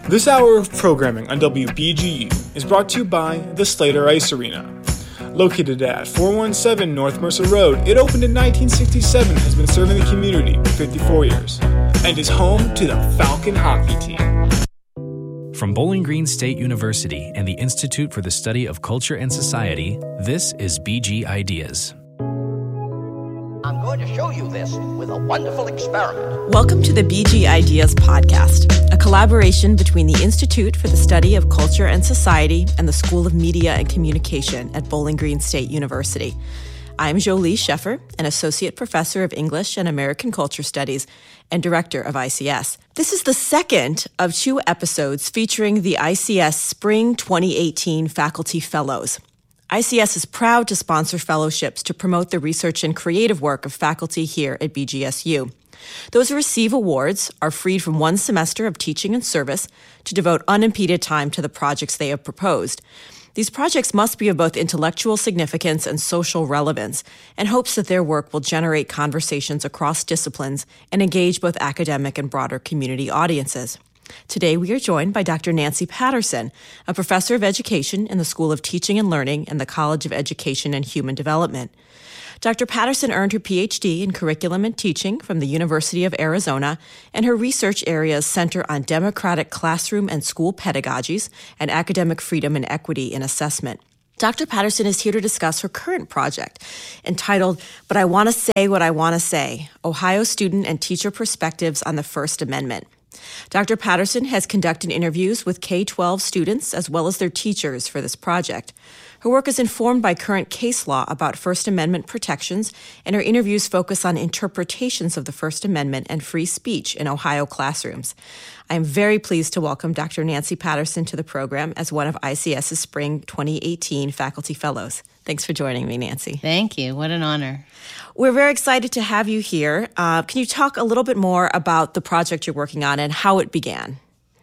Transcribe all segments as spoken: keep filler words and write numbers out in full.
This hour of programming on W B G U is brought to you by the Slater Ice Arena. Located at four one seven North Mercer Road, it opened in nineteen sixty-seven, has been serving the community for fifty-four years, and is home to the Falcon hockey team. From Bowling Green State University and the Institute for the Study of Culture and Society, this is B G Ideas. I'm going to show you this with a wonderful experiment. Welcome to the B G Ideas podcast, a collaboration between the Institute for the Study of Culture and Society and the School of Media and Communication at Bowling Green State University. I'm Jolie Sheffer, an associate professor of English and American Culture Studies and director of I C S. This is the second of two episodes featuring the I C S Spring twenty eighteen Faculty Fellows. I C S is proud to sponsor fellowships to promote the research and creative work of faculty here at B G S U. Those who receive awards are freed from one semester of teaching and service to devote unimpeded time to the projects they have proposed. These projects must be of both intellectual significance and social relevance, in hopes that their work will generate conversations across disciplines and engage both academic and broader community audiences. Today, we are joined by Doctor Nancy Patterson, a professor of education in the School of Teaching and Learning and the College of Education and Human Development. Doctor Patterson earned her P H D in Curriculum and Teaching from the University of Arizona, and her research areas center on democratic classroom and school pedagogies and academic freedom and equity in assessment. Doctor Patterson is here to discuss her current project, entitled But I Want to Say What I Want to Say, Ohio Student and Teacher Perspectives on the First Amendment. Doctor Patterson has conducted interviews with K twelve students as well as their teachers for this project. Her work is informed by current case law about First Amendment protections, and her interviews focus on interpretations of the First Amendment and free speech in Ohio classrooms. I am very pleased to welcome Doctor Nancy Patterson to the program as one of ICS's Spring twenty eighteen Faculty Fellows. Thanks for joining me, Nancy. Thank you. What an honor. We're very excited to have you here. Uh, can you talk a little bit more about the project you're working on and how it began?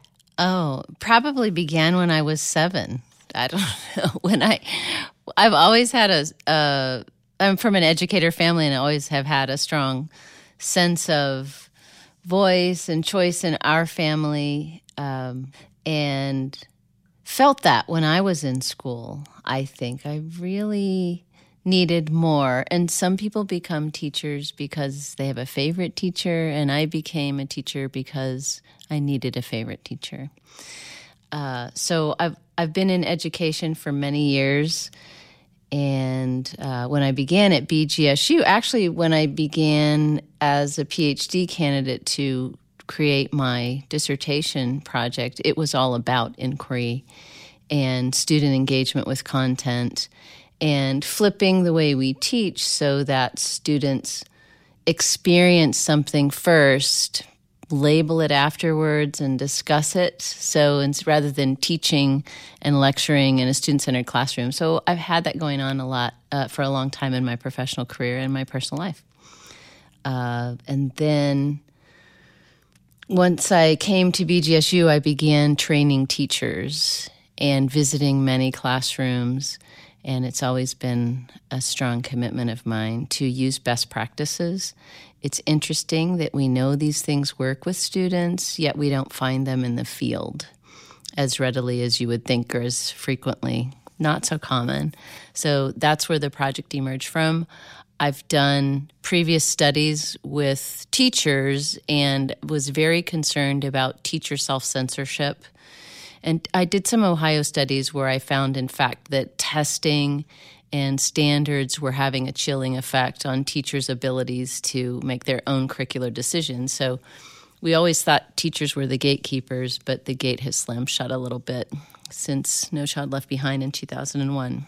Oh, probably began when I was seven. I don't know. When I, I've always had a, uh, I'm from an educator family, and I always have had a strong sense of voice and choice in our family, um, and felt that when I was in school. I think I really needed more. And some people become teachers because they have a favorite teacher, and I became a teacher because I needed a favorite teacher. Uh, so I've I've been in education for many years, and uh, when I began at B G S U, actually when I began as a P H D candidate to create my dissertation project, it was all about inquiry and student engagement with content and flipping the way we teach so that students experience something first, label it afterwards, and discuss it. So it's rather than teaching and lecturing in a student-centered classroom. So I've had that going on a lot uh, for a long time in my professional career and my personal life. Uh, and then once I came to B G S U, I began training teachers and visiting many classrooms. And it's always been a strong commitment of mine to use best practices. It's interesting that we know these things work with students, yet we don't find them in the field as readily as you would think, or as frequently. Not so common. So that's where the project emerged from. I've done previous studies with teachers and was very concerned about teacher self-censorship. And I did some Ohio studies where I found, in fact, that testing and standards were having a chilling effect on teachers' abilities to make their own curricular decisions. So we always thought teachers were the gatekeepers, but the gate has slammed shut a little bit since No Child Left Behind in two thousand one.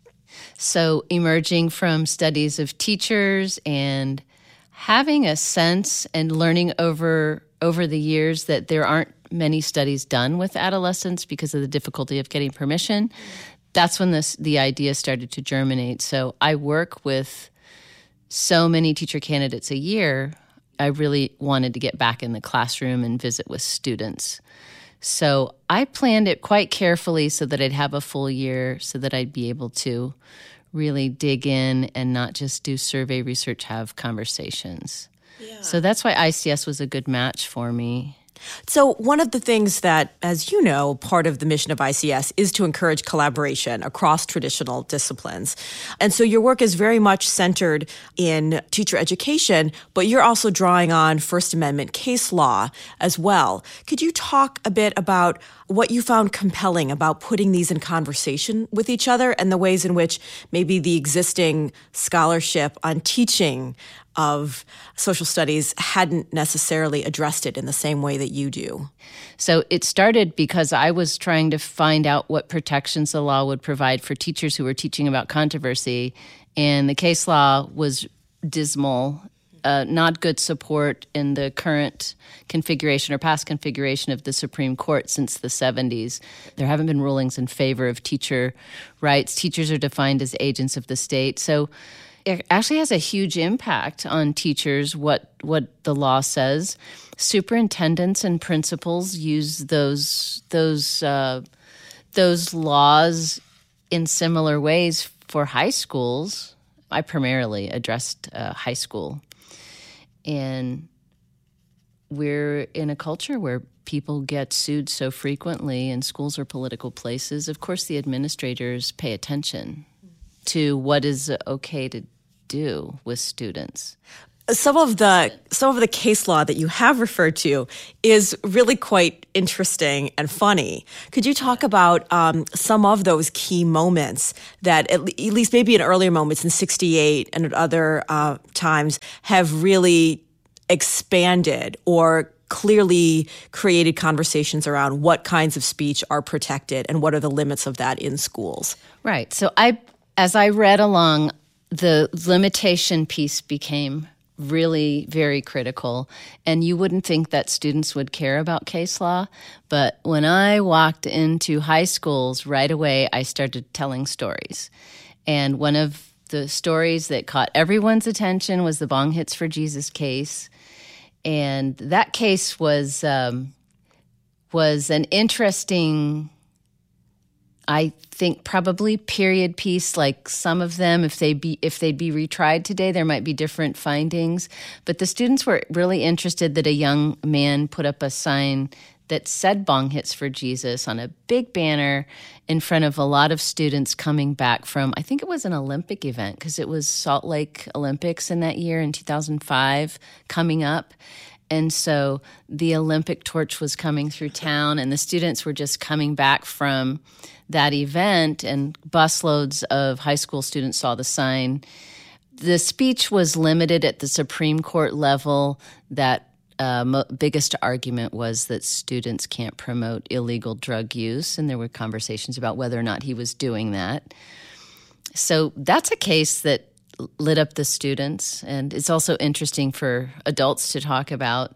So emerging from studies of teachers and having a sense and learning over over the years that there aren't many studies done with adolescents because of the difficulty of getting permission, that's when this the idea started to germinate. So I work with so many teacher candidates a year. I really wanted to get back in the classroom and visit with students. So I planned it quite carefully so that I'd have a full year, so that I'd be able to really dig in and not just do survey research, have conversations. Yeah. So that's why I C S was a good match for me. So one of the things that, as you know, part of the mission of I C S is to encourage collaboration across traditional disciplines. And so your work is very much centered in teacher education, but you're also drawing on First Amendment case law as well. Could you talk a bit about what you found compelling about putting these in conversation with each other and the ways in which maybe the existing scholarship on teaching of social studies hadn't necessarily addressed it in the same way that you do? So it started because I was trying to find out what protections the law would provide for teachers who were teaching about controversy, and the case law was dismal, uh, not good support in the current configuration or past configuration of the Supreme Court since the seventies. There haven't been rulings in favor of teacher rights. Teachers are defined as agents of the state. So it actually has a huge impact on teachers, what what the law says. Superintendents and principals use those those uh, those laws in similar ways for high schools. I primarily addressed uh, high school. And we're in a culture where people get sued so frequently, and schools are political places. Of course, the administrators pay attention to what is okay to do with students. Some of the some of the case law that you have referred to is really quite interesting and funny. Could you talk about um, some of those key moments that, at, le- at least maybe in earlier moments in sixty-eight and at other uh, times, have really expanded or clearly created conversations around what kinds of speech are protected and what are the limits of that in schools? Right. So I, as I read along, the limitation piece became really very critical. And you wouldn't think that students would care about case law. But when I walked into high schools, right away, I started telling stories. And one of the stories that caught everyone's attention was the Bong Hits for Jesus case. And that case was um, was an interesting, I think, probably period piece. Like some of them, if they be if they'd be retried today, there might be different findings. But the students were really interested that a young man put up a sign that said "Bong Hits for Jesus" on a big banner in front of a lot of students coming back from, I think it was an Olympic event, because it was Salt Lake Olympics in that year in two thousand five coming up. And so the Olympic torch was coming through town, and the students were just coming back from that event, and busloads of high school students saw the sign. The speech was limited at the Supreme Court level. That uh, mo- biggest argument was that students can't promote illegal drug use, and there were conversations about whether or not he was doing that. So that's a case that lit up the students, and it's also interesting for adults to talk about.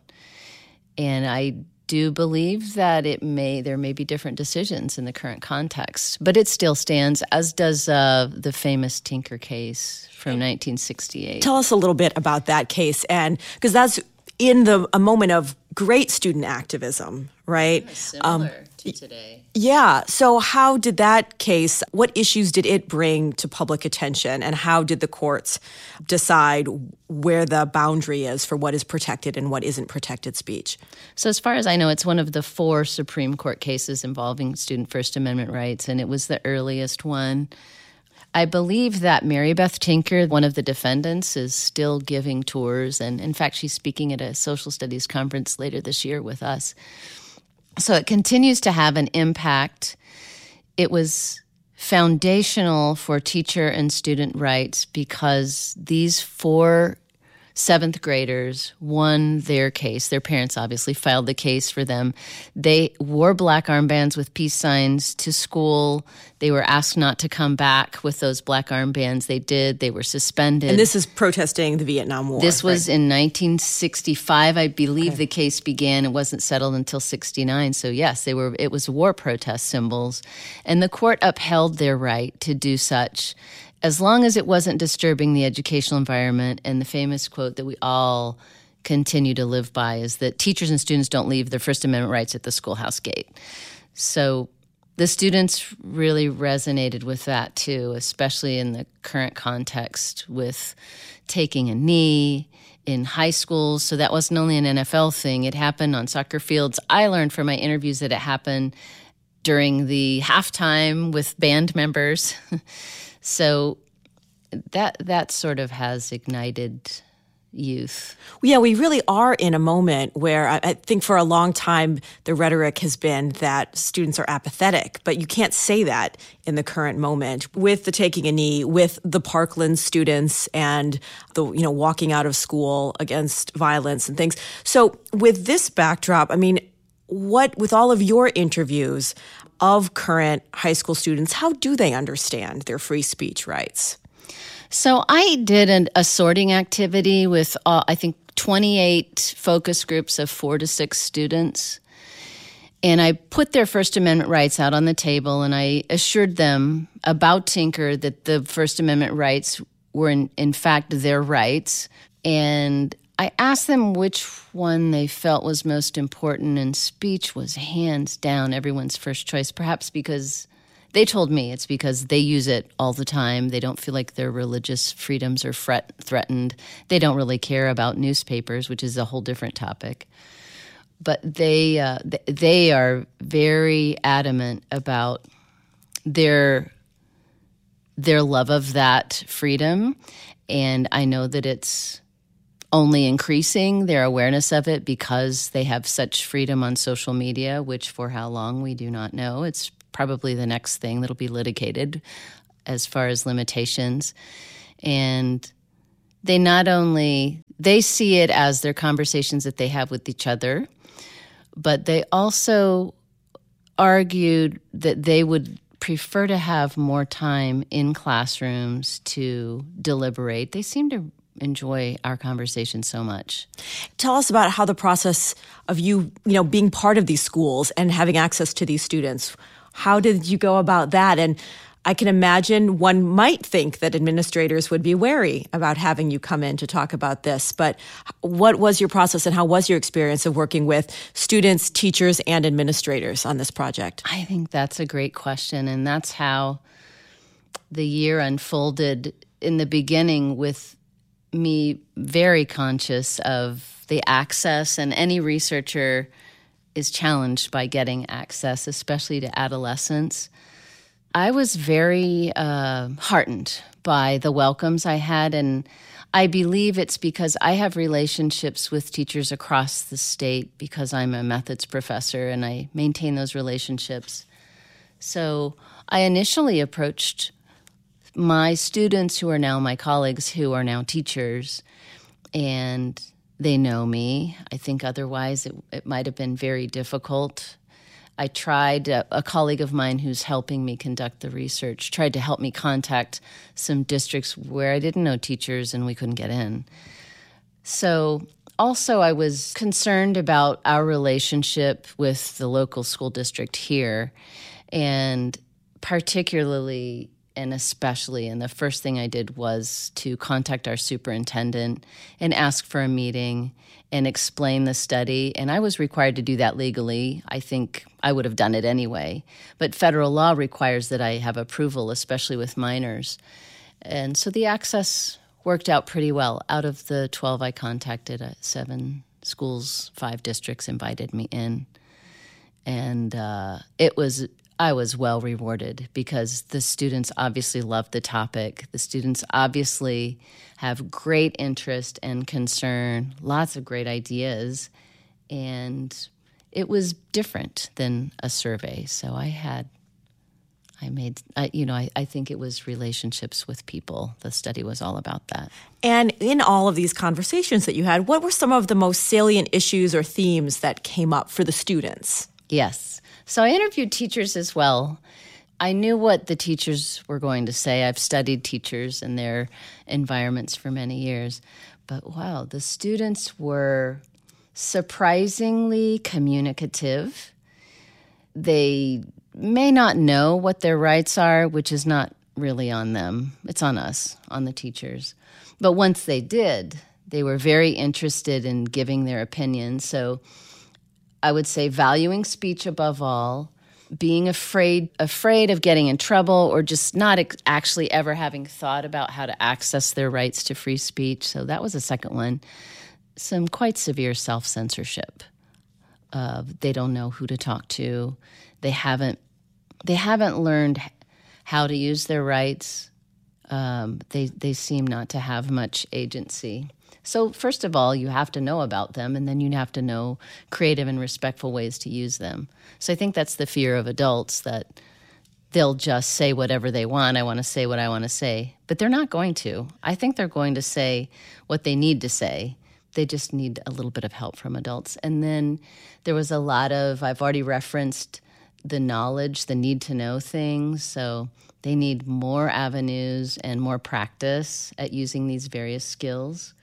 And I do believe that it may there may be different decisions in the current context, but it still stands, as does uh, the famous Tinker case from nineteen sixty-eight. Tell us a little bit about that case, and because that's in the a moment of great student activism, right? Similar um, to today. Yeah. So how did that case, what issues did it bring to public attention, and how did the courts decide where the boundary is for what is protected and what isn't protected speech? So as far as I know, it's one of the four Supreme Court cases involving student First Amendment rights, and it was the earliest one. I believe that Mary Beth Tinker, one of the defendants, is still giving tours, and in fact, she's speaking at a social studies conference later this year with us. So it continues to have an impact. It was foundational for teacher and student rights because these four seventh graders won their case. Their parents obviously filed the case for them. They wore black armbands with peace signs to school. They were asked not to come back with those black armbands. They did. They were suspended. And this is protesting the Vietnam War. This was right? in nineteen sixty-five, I believe. Okay. The case began. It wasn't settled until sixty-nine. So yes, they were. It was war protest symbols. And the court upheld their right to do such, as long as it wasn't disturbing the educational environment. And the famous quote that we all continue to live by is that teachers and students don't leave their First Amendment rights at the schoolhouse gate. So the students really resonated with that too, especially in the current context with taking a knee in high schools. So that wasn't only an N F L thing. It happened on soccer fields. I learned from my interviews that it happened during the halftime with band members. So that that sort of has ignited youth. Yeah, we really are in a moment where I, I think for a long time the rhetoric has been that students are apathetic, but you can't say that in the current moment with the taking a knee, with the Parkland students and the, you know, walking out of school against violence and things. So with this backdrop, I mean, what, with all of your interviews of current high school students, how do they understand their free speech rights? So I did an, a sorting activity with, uh, I think, twenty-eight focus groups of four to six students. And I put their First Amendment rights out on the table, and I assured them about Tinker that the First Amendment rights were, in, in fact, their rights. And I asked them which one they felt was most important, and speech was hands down everyone's first choice, perhaps because they told me it's because they use it all the time. They don't feel like their religious freedoms are fret- threatened. They don't really care about newspapers, which is a whole different topic. But they uh, they are very adamant about their their love of that freedom, and I know that it's only increasing their awareness of it because they have such freedom on social media, which for how long we do not know. It's probably the next thing that'll be litigated as far as limitations. And they not only, they see it as their conversations that they have with each other, but they also argued that they would prefer to have more time in classrooms to deliberate. They seem to enjoy our conversation so much. Tell us about how the process of you, you know, being part of these schools and having access to these students, how did you go about that? And I can imagine one might think that administrators would be wary about having you come in to talk about this, but what was your process and how was your experience of working with students, teachers, and administrators on this project? I think that's a great question, and that's how the year unfolded in the beginning, with me very conscious of the access, and any researcher is challenged by getting access, especially to adolescents. I was very uh, heartened by the welcomes I had, and I believe it's because I have relationships with teachers across the state because I'm a methods professor and I maintain those relationships. So I initially approached my students who are now my colleagues, who are now teachers, and they know me. I think otherwise it, it might have been very difficult. I tried, a, a colleague of mine who's helping me conduct the research tried to help me contact some districts where I didn't know teachers and we couldn't get in. So also I was concerned about our relationship with the local school district here, and particularly and especially, and the first thing I did was to contact our superintendent and ask for a meeting and explain the study. And I was required to do that legally. I think I would have done it anyway. But federal law requires that I have approval, especially with minors. And so the access worked out pretty well. Out of the twelve I contacted, uh, seven schools, five districts invited me in. And uh, it was... I was well rewarded because the students obviously loved the topic. The students obviously have great interest and concern, lots of great ideas, and it was different than a survey. So I had, I made, I, you know, I, I think it was relationships with people. The study was all about that. And in all of these conversations that you had, what were some of the most salient issues or themes that came up for the students? Yes. So I interviewed teachers as well. I knew what the teachers were going to say. I've studied teachers and their environments for many years. But wow, the students were surprisingly communicative. They may not know what their rights are, which is not really on them. It's on us, on the teachers. But once they did, they were very interested in giving their opinions. So I would say valuing speech above all, being afraid afraid of getting in trouble, or just not ex- actually ever having thought about how to access their rights to free speech. So that was a second one. Some quite severe self-censorship. Uh, they don't know who to talk to. They haven't they haven't learned how to use their rights. Um, they they seem not to have much agency. So first of all, you have to know about them, and then you have to know creative and respectful ways to use them. So I think that's the fear of adults, that they'll just say whatever they want. I want to say what I want to say. But they're not going to. I think they're going to say what they need to say. They just need a little bit of help from adults. And then there was a lot of, I've already referenced the knowledge, the need to know things. So they need more avenues and more practice at using these various skills.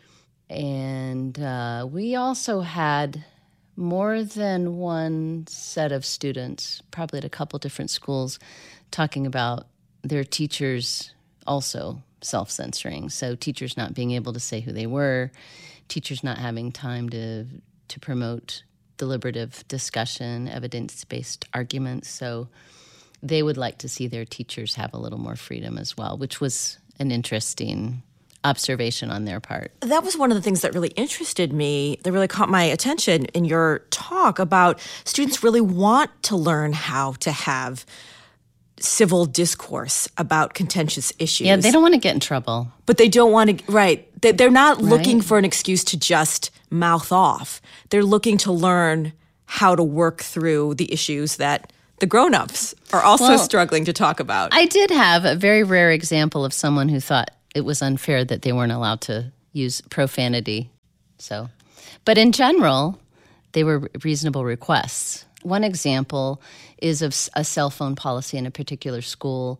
And uh, we also had more than one set of students, probably at a couple different schools, talking about their teachers also self-censoring. So teachers not being able to say who they were, teachers not having time to to promote deliberative discussion, evidence-based arguments. So they would like to see their teachers have a little more freedom as well, which was an interesting observation on their part. That was one of the things that really interested me, that really caught my attention in your talk about students really want to learn how to have civil discourse about contentious issues. Yeah, they don't want to get in trouble. But they don't want to, right. They're not Right. looking for an excuse to just mouth off. They're looking to learn how to work through the issues that the grown-ups are also Well, struggling to talk about. I did have a very rare example of someone who thought it was unfair that they weren't allowed to use profanity. So, but in general, they were reasonable requests. One example is of a cell phone policy in a particular school,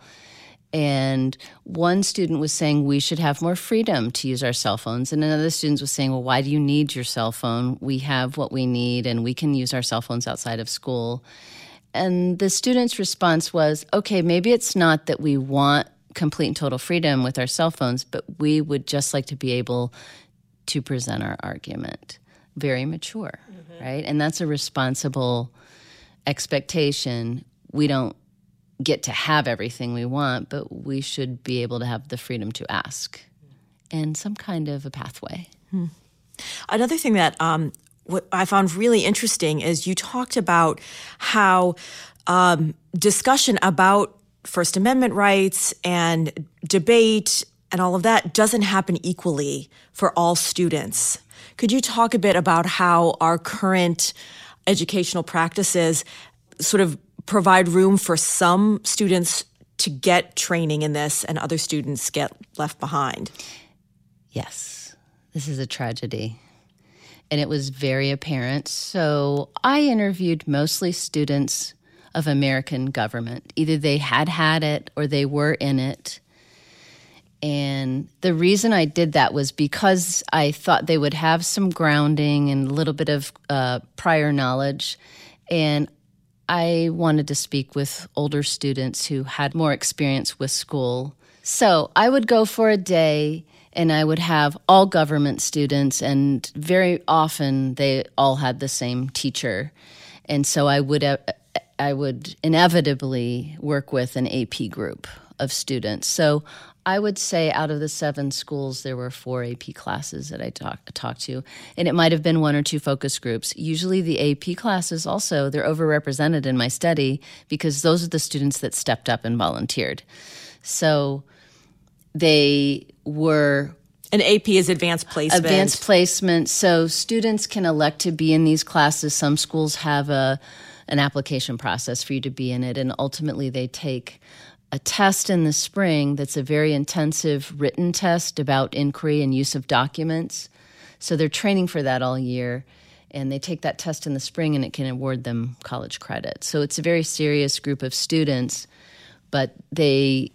and one student was saying we should have more freedom to use our cell phones, and another student was saying, well, why do you need your cell phone? We have what we need, and we can use our cell phones outside of school. And the student's response was, okay, maybe it's not that we want complete and total freedom with our cell phones, but we would just like to be able to present our argument. Very mature, mm-hmm. right? And that's a responsible expectation. We don't get to have everything we want, but we should be able to have the freedom to ask and some kind of a pathway. Hmm. Another thing that um, what I found really interesting is you talked about how um, discussion about First Amendment rights and debate and all of that doesn't happen equally for all students. Could you talk a bit about how our current educational practices sort of provide room for some students to get training in this and other students get left behind? Yes, this is a tragedy. And it was very apparent. So I interviewed mostly students of American government. Either they had had it or they were in it. And the reason I did that was because I thought they would have some grounding and a little bit of uh, prior knowledge. And I wanted to speak with older students who had more experience with school. So I would go for a day and I would have all government students, and very often they all had the same teacher. And so I would uh, I would inevitably work with an A P group of students. So I would say out of the seven schools, there were four A P classes that I talk, talked to, and it might have been one or two focus groups. Usually the A P classes also, they're overrepresented in my study because those are the students that stepped up and volunteered. So they were... An A P is advanced placement. Advanced placement. So students can elect to be in these classes. Some schools have a an application process for you to be in it, and ultimately they take a test in the spring that's a very intensive written test about inquiry and use of documents. So they're training for that all year, and they take that test in the spring, and it can award them college credit. So it's a very serious group of students, but they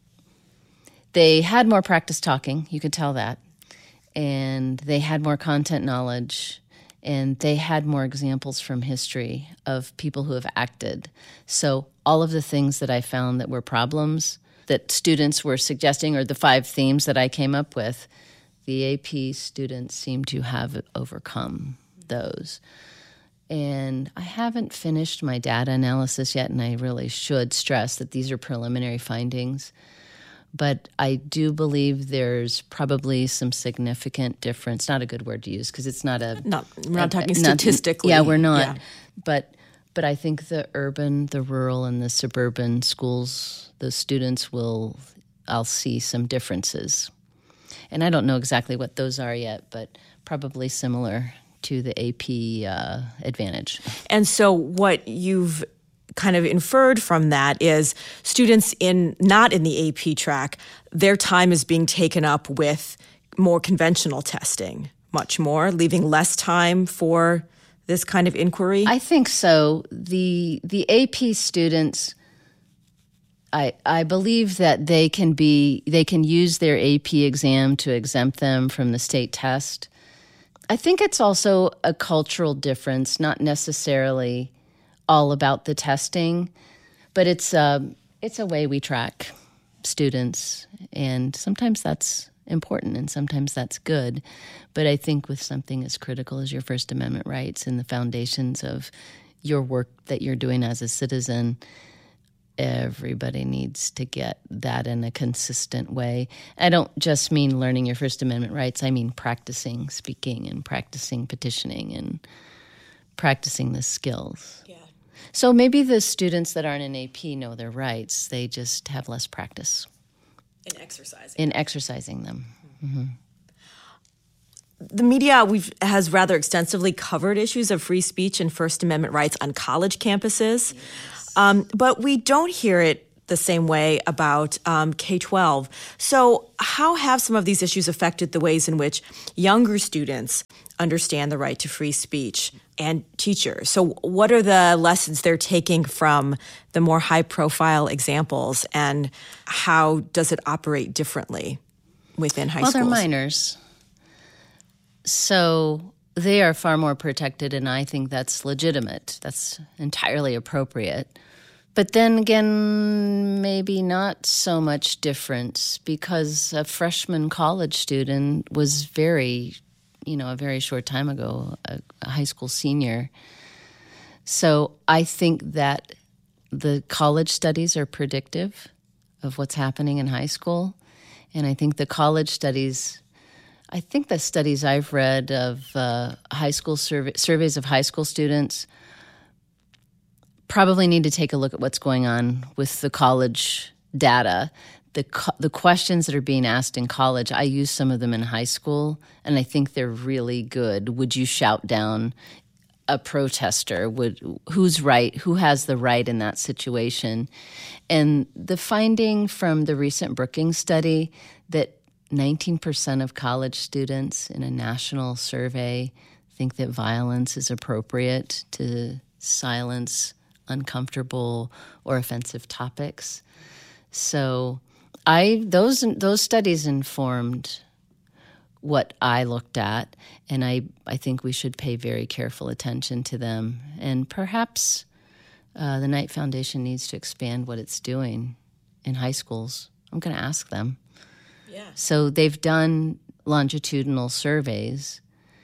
they had more practice talking, you could tell that, and they had more content knowledge, and they had more examples from history of people who have acted. So all of the things that I found that were problems that students were suggesting, or the five themes that I came up with, the A P students seem to have overcome those. And I haven't finished my data analysis yet, and I really should stress that these are preliminary findings. But I do believe there's probably some significant difference. Not a good word to use because it's not a... Not, we're not a, talking not, statistically. Yeah, we're not. Yeah. But but I think the urban, the rural, and the suburban schools, the students will... I'll see some differences. And I don't know exactly what those are yet, but probably similar to the A P uh, advantage. And so what you've kind of inferred from that is students in not in the A P track, their time is being taken up with more conventional testing, much more, leaving less time for this kind of inquiry? I think so. The the A P students, I I believe that they can be they can use their A P exam to exempt them from the state test. I think it's also a cultural difference, not necessarily all about the testing, but it's a, it's a way we track students, and sometimes that's important and sometimes that's good. But I think with something as critical as your First Amendment rights and the foundations of your work that you're doing as a citizen, everybody needs to get that in a consistent way. I don't just mean learning your First Amendment rights. I mean practicing speaking and practicing petitioning and practicing the skills. Yeah. So maybe the students that aren't in A P know their rights. They just have less practice. In exercising. In exercising them. Mm-hmm. The media we've, has rather extensively covered issues of free speech and First Amendment rights on college campuses. Yes. Um, but we don't hear it the same way about um, K twelve. So how have some of these issues affected the ways in which younger students understand the right to free speech and teachers? So what are the lessons they're taking from the more high-profile examples, and how does it operate differently within high well, schools? Well, they're minors. So they are far more protected, and I think that's legitimate. That's entirely appropriate. But then again, maybe not so much difference, because a freshman college student was very, you know, a very short time ago, a, a high school senior. So I think that the college studies are predictive of what's happening in high school. And I think the college studies, I think the studies I've read of uh, high school survey, surveys of high school students probably need to take a look at what's going on with the college data. The co- the questions that are being asked in college, I use some of them in high school, and I think they're really good. Would you shout down a protester? Would who's right? Who has the right in that situation? And the finding from the recent Brookings study that nineteen percent of college students in a national survey think that violence is appropriate to silence uncomfortable or offensive topics. So I those those studies informed what I looked at, and I, I think we should pay very careful attention to them. And perhaps uh, the Knight Foundation needs to expand what it's doing in high schools. I'm going to ask them. Yeah. So they've done longitudinal surveys,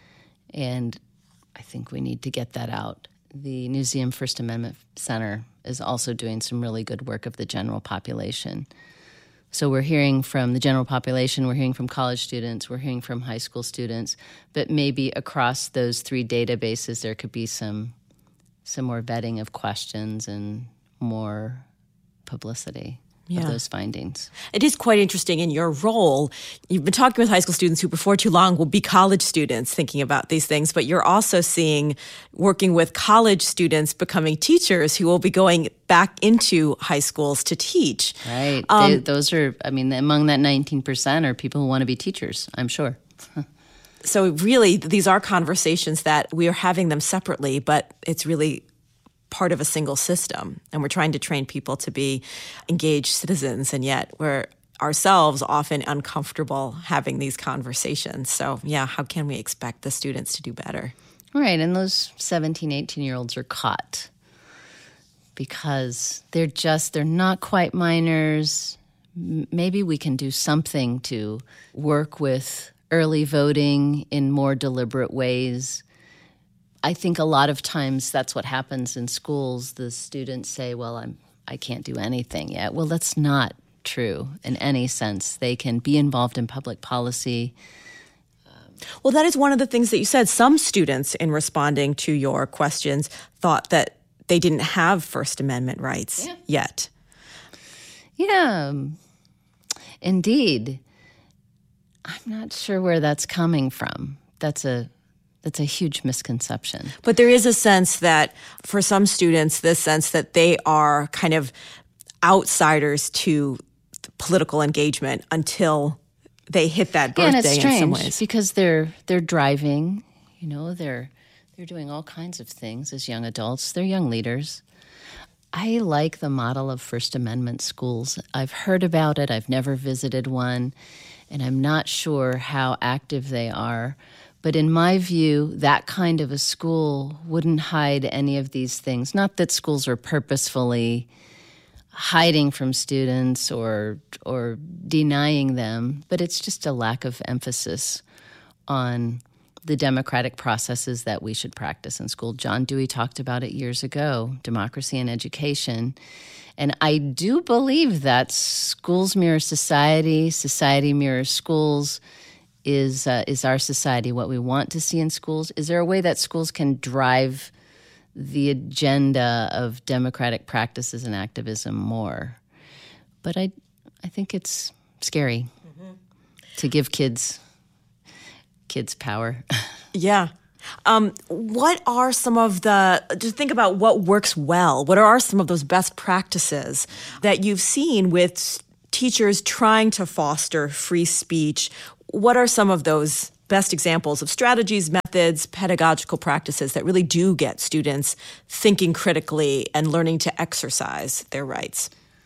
and I think we need to get that out. The Newseum First Amendment Center is also doing some really good work of the general population. So we're hearing from the general population, we're hearing from college students, we're hearing from high school students, but maybe across those three databases there could be some some more vetting of questions and more publicity yeah. of those findings. It is quite interesting in your role. You've been talking with high school students who before too long will be college students thinking about these things, but you're also seeing, working with college students becoming teachers who will be going back into high schools to teach. Right. Um, they, those are, I mean, among that nineteen percent are people who want to be teachers, I'm sure. So really, these are conversations that we are having them separately, but it's really part of a single system, and we're trying to train people to be engaged citizens, and yet we're ourselves often uncomfortable having these conversations. So yeah, how can we expect the students to do better? Right, and those seventeen, eighteen-year-olds are caught because they're just, they're not quite minors. Maybe we can do something to work with early voting in more deliberate ways. I think a lot of times that's what happens in schools. The students say, well, I'm, I can't do anything yet. Well, that's not true in any sense. They can be involved in public policy. Well, that is one of the things that you said. Some students, in responding to your questions, thought that they didn't have First Amendment rights yeah. yet. Yeah, indeed. I'm not sure where that's coming from. That's a that's a huge misconception. But there is a sense that, for some students, this sense that they are kind of outsiders to political engagement until they hit that birthday. Yeah, and it's strange in some ways. because they're they're driving, you know, they're they're doing all kinds of things as young adults. They're young leaders. I like the model of First Amendment schools. I've heard about it. I've never visited one, and I'm not sure how active they are. But in my view, that kind of a school wouldn't hide any of these things. Not that schools are purposefully hiding from students or or denying them, but it's just a lack of emphasis on the democratic processes that we should practice in school. John Dewey talked about it years ago, democracy in education. And I do believe that schools mirror society, society mirrors schools. Is uh, is our society what we want to see in schools? Is there a way that schools can drive the agenda of democratic practices and activism more? But I I think it's scary mm-hmm. to give kids kids power. Yeah. Um, what are some of the, just think about what works well. What are some of those best practices that you've seen with teachers trying to foster free speech? What are some of those best examples of strategies, methods, pedagogical practices that really do get students thinking critically and learning to exercise their rights?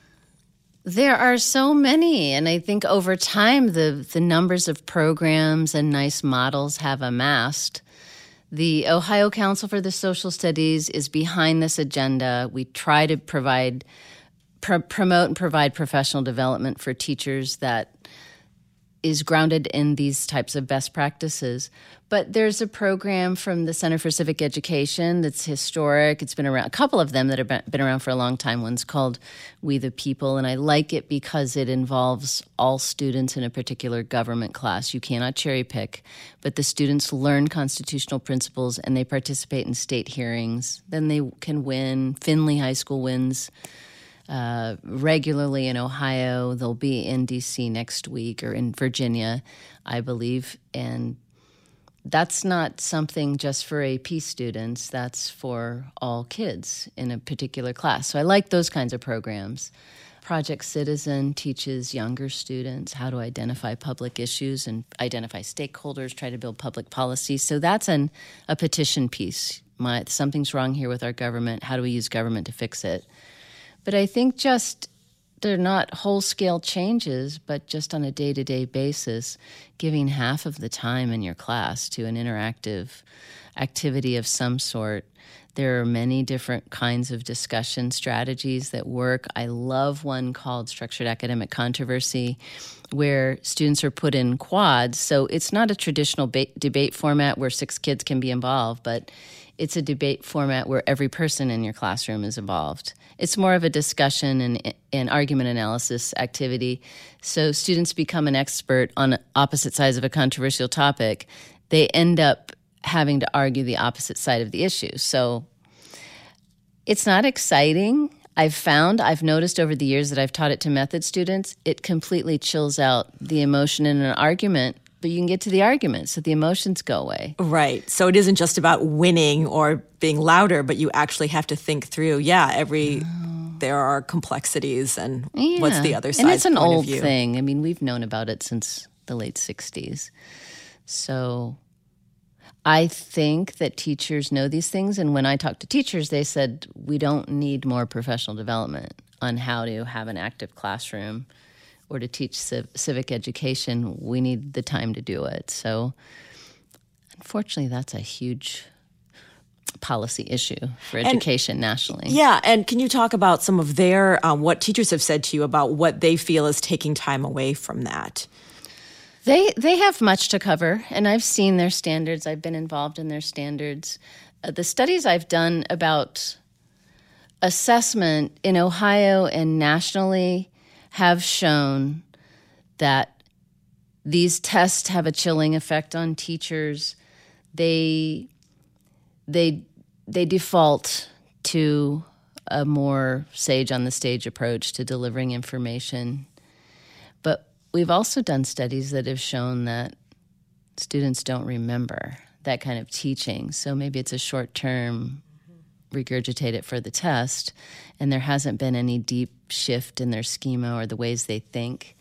There are so many, and I think over time the, the numbers of programs and nice models have amassed. The Ohio Council for the Social Studies is behind this agenda. We try to provide, pr- promote and provide professional development for teachers that is grounded in these types of best practices. But there's a program from the Center for Civic Education that's historic. It's been around, a couple of them that have been around for a long time. One's called We the People, and I like it because it involves all students in a particular government class. You cannot cherry pick, but the students learn constitutional principles and they participate in state hearings. Then they can win. Findlay High School wins Uh, regularly in Ohio. They'll be in D C next week, or in Virginia, I believe. And that's not something just for A P students. That's for all kids in a particular class. So I like those kinds of programs. Project Citizen teaches younger students how to identify public issues and identify stakeholders, try to build public policy. So that's an, a petition piece. My, something's wrong here with our government. How do we use government to fix it? But I think just they're not whole-scale changes, but just on a day-to-day basis, giving half of the time in your class to an interactive activity of some sort. There are many different kinds of discussion strategies that work. I love one called Structured Academic Controversy, where students are put in quads. So it's not a traditional ba- debate format where six kids can be involved, but it's a debate format where every person in your classroom is involved. It's more of a discussion and, and argument analysis activity. So students become an expert on opposite sides of a controversial topic. They end up having to argue the opposite side of the issue. So it's not exciting. I've found, I've noticed over the years that I've taught it to method students, it completely chills out the emotion in an argument, but you can get to the argument, so the emotions go away. Right. So it isn't just about winning or being louder, but you actually have to think through, yeah, every oh. there are complexities and yeah. what's the other side And it's an point old of view. thing. I mean, we've known about it since the late sixties. So I think that teachers know these things, and when I talk to teachers, they said, we don't need more professional development on how to have an active classroom or to teach civ- civic education. We need the time to do it. So unfortunately, that's a huge policy issue for education and, nationally. Yeah, and can you talk about some of their, um, what teachers have said to you about what they feel is taking time away from that? They they have much to cover, and I've seen their standards. I've been involved in their standards. Uh, the studies I've done about assessment in Ohio and nationally have shown that these tests have a chilling effect on teachers. They they they default to a more sage on the stage approach to delivering information. But we've also done studies that have shown that students don't remember that kind of teaching. So maybe it's a short-term regurgitate it for the test, and there hasn't been any deep shift in their schema or the ways they think.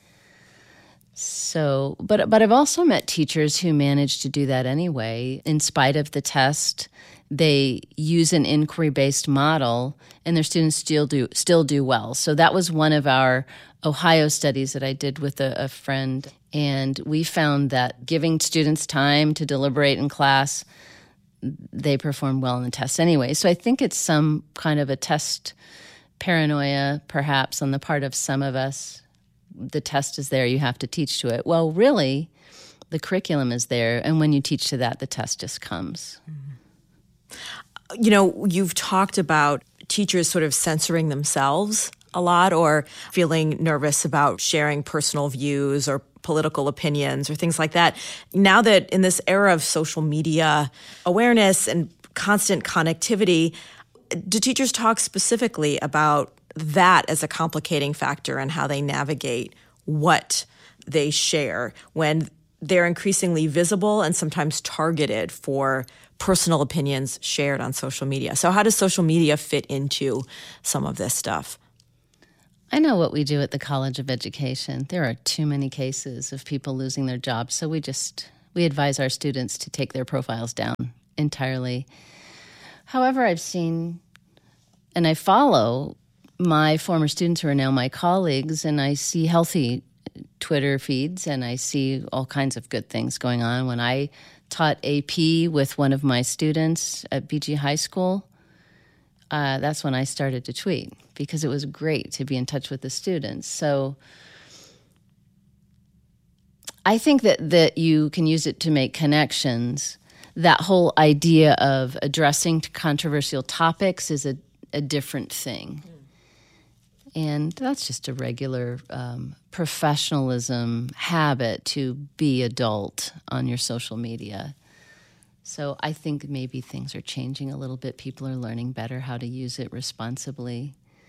So, but but I've also met teachers who manage to do that anyway. In spite of the test, they use an inquiry-based model, and their students still do still do well. So that was one of our Ohio studies that I did with a, a friend, and we found that giving students time to deliberate in class, they perform well in the test anyway. So I think it's some kind of a test paranoia, perhaps, on the part of some of us. The test is there, you have to teach to it. Well, really, the curriculum is there, and when you teach to that, the test just comes. You know, you've talked about teachers sort of censoring themselves a lot or feeling nervous about sharing personal views or political opinions or things like that. Now that in this era of social media awareness and constant connectivity, do teachers talk specifically about that as a complicating factor in how they navigate what they share when they're increasingly visible and sometimes targeted for personal opinions shared on social media? So how does social media fit into some of this stuff? I know what we do at the College of Education. There are too many cases of people losing their jobs, so we just we advise our students to take their profiles down entirely. However, I've seen, and I follow my former students who are now my colleagues, and I see healthy Twitter feeds, and I see all kinds of good things going on. When I taught A P with one of my students at B G High School, uh, that's when I started to tweet, because it was great to be in touch with the students. So I think that, that you can use it to make connections. That whole idea of addressing controversial topics is a, a different thing. And that's just a regular um, professionalism habit to be adult on your social media. So I think maybe things are changing a little bit. People are learning better how to use it responsibly.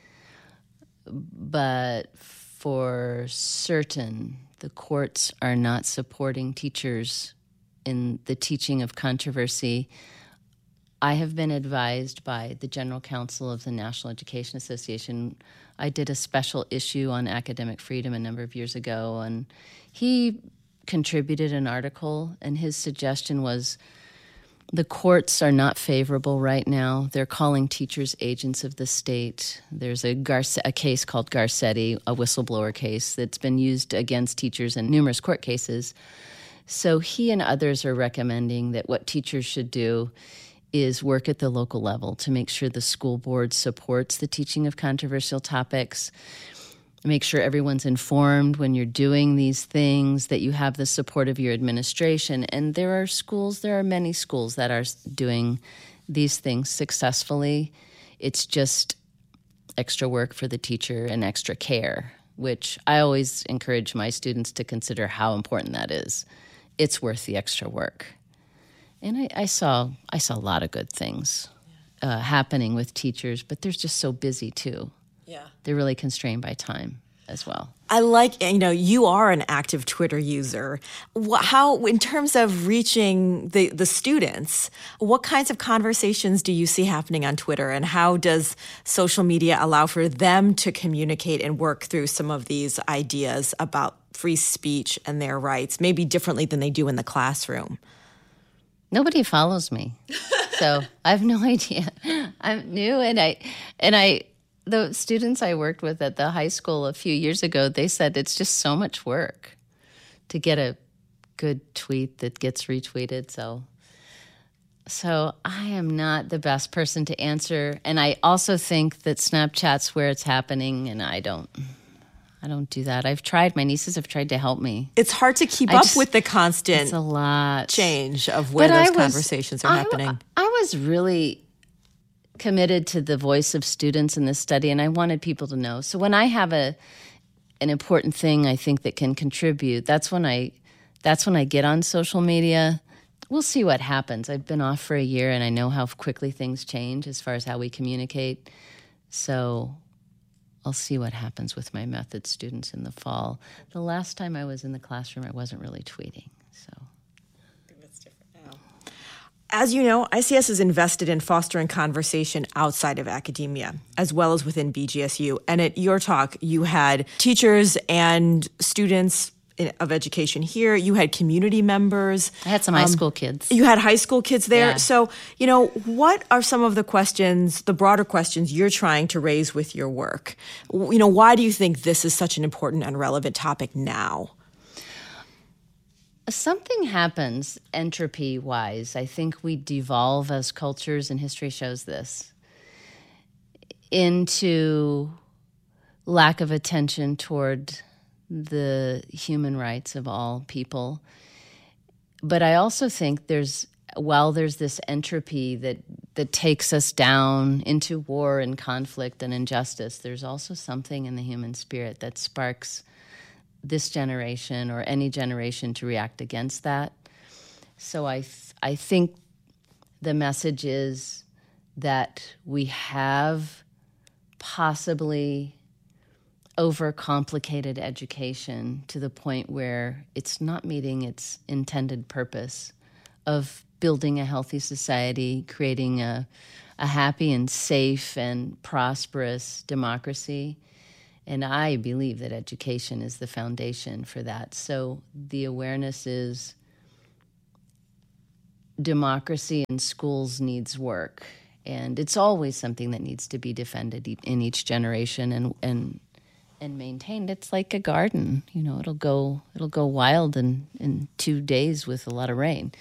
But for certain, the courts are not supporting teachers in the teaching of controversy. I have been advised by the General Counsel of the National Education Association. I did a special issue on academic freedom a number of years ago, and he contributed an article, and his suggestion was the courts are not favorable right now. They're calling teachers agents of the state. There's a, Garce- a case called Garcetti, a whistleblower case, that's been used against teachers in numerous court cases. So he and others are recommending that what teachers should do is work at the local level to make sure the school board supports the teaching of controversial topics, make sure everyone's informed when you're doing these things, that you have the support of your administration. And there are schools, there are many schools that are doing these things successfully. It's just extra work for the teacher and extra care, which I always encourage my students to consider how important that is. It's worth the extra work. And I, I saw I saw a lot of good things uh, happening with teachers, but they're just so busy too. Yeah, they're really constrained by time as well. I like, you know, you are an active Twitter user. How, in terms of reaching the, the students, what kinds of conversations do you see happening on Twitter, and how does social media allow for them to communicate and work through some of these ideas about free speech and their rights, maybe differently than they do in the classroom? Nobody follows me, so I have no idea. I'm new, and I, and I, the students I worked with at the high school a few years ago, they said it's just so much work to get a good tweet that gets retweeted. So, so I am not the best person to answer, and I also think that Snapchat's where it's happening, and I don't, I don't do that. I've tried. My nieces have tried to help me. It's hard to keep I up just- with the constant It's a lot. change of where But those I was- conversations are I- happening. I was really committed to the voice of students in this study, and I wanted people to know. So when I have a an important thing I think that can contribute, that's when I that's when I get on social media. We'll see what happens. I've been off for a year, and I know how quickly things change as far as how we communicate. So I'll see what happens with my method students in the fall. The last time I was in the classroom, I wasn't really tweeting. So. As you know, I C S is invested in fostering conversation outside of academia, as well as within B G S U. And at your talk, you had teachers and students in- of education here. You had community members. I had some high school kids. You had high school kids there. Yeah. So, you know, what are some of the questions, the broader questions you're trying to raise with your work? W- You know, why do you think this is such an important and relevant topic now? Something happens entropy-wise. I think we devolve as cultures, and history shows this, into lack of attention toward the human rights of all people. But I also think there's, while there's this entropy that, that takes us down into war and conflict and injustice, there's also something in the human spirit that sparks this generation or any generation to react against that. So I th- I think the message is that we have possibly overcomplicated education to the point where it's not meeting its intended purpose of building a healthy society, creating a, a happy and safe and prosperous democracy. And I believe that education is the foundation for that. So the awareness is democracy in schools needs work. And it's always something that needs to be defended in each generation and, and, and maintained. It's like a garden. You know, it'll go, it'll go wild in, in two days with a lot of rain.